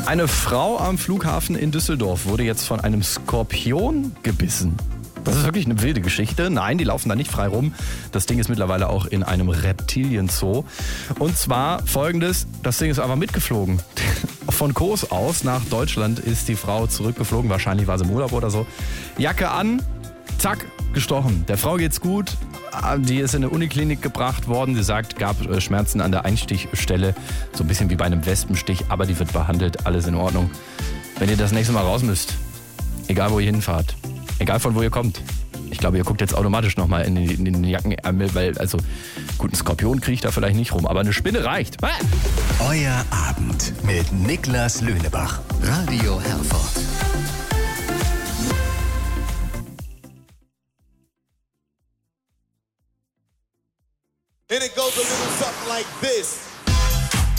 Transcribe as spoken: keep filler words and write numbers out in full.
Eine Frau am Flughafen in Düsseldorf wurde jetzt von einem Skorpion gebissen. Das ist wirklich eine wilde Geschichte. Nein, die laufen da nicht frei rum. Das Ding ist mittlerweile auch in einem Reptilienzoo. Und zwar folgendes, das Ding ist einfach mitgeflogen. Von Kos aus nach Deutschland ist die Frau zurückgeflogen. Wahrscheinlich war sie im Urlaub oder so. Jacke an, zack, gestochen. Der Frau geht's gut. Die ist in eine Uniklinik gebracht worden. Sie sagt, gab Schmerzen an der Einstichstelle. So ein bisschen wie bei einem Wespenstich. Aber die wird behandelt. Alles in Ordnung. Wenn ihr das nächste Mal raus müsst, egal wo ihr hinfahrt, egal von wo ihr kommt. Ich glaube, ihr guckt jetzt automatisch nochmal in, in den Jackenärmel, weil, also, gut, ein Skorpion kriecht da vielleicht nicht rum, aber eine Spinne reicht. Ah! Euer Abend mit Niklas Löhnebach. Radio Herford. And it goes a little something like this.